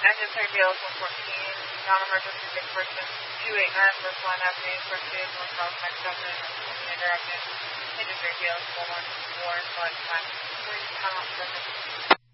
Engine 3 Beals 114, non-emergency situation 289 Brookline Avenue, first phase, North South Next Avenue, Commander Avenue, Engine 3 Beals 114, select time 3, time out service.